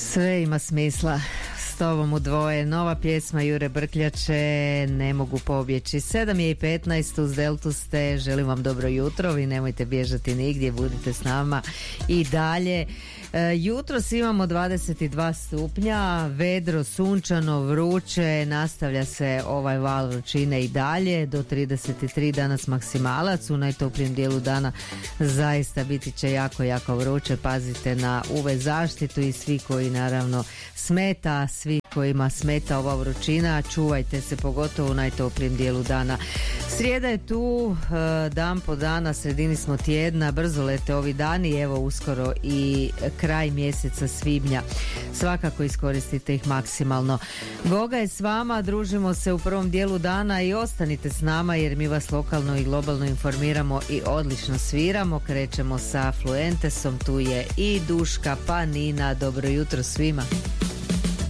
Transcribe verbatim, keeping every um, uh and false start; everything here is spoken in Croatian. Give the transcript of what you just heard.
Sve ima smisla. S tobom u dvoje. Nova pjesma Jure Brkljače, Ne mogu pobjeći. sedam je i petnaest, uz Deltu ste. Želim vam dobro jutro. Vi nemojte bježati nigdje, budite s nama i dalje. E, jutros imamo dvadeset dva stupnja, vedro, sunčano, vruće. Nastavlja se ovaj val vrućine i dalje do trideset tri danas maksimalac. U najtoplijem dijelu dana zaista biti će jako, jako vruće. Pazite na U V zaštitu i svi koji naravno smeta, svi kojima smeta ova vrućina, čuvajte se pogotovo u najtoplijem dijelu dana. Srijeda je tu, dan po dana, sredini smo tjedna, brzo lete ovi dani, evo uskoro i kraj mjeseca svibnja. Svakako iskoristite ih maksimalno. Goga je s vama, družimo se u prvom dijelu dana i ostanite s nama jer mi vas lokalno i globalno informiramo i odlično sviramo. Krećemo sa Fluentesom, tu je i Duška pa Nina, dobro jutro svima.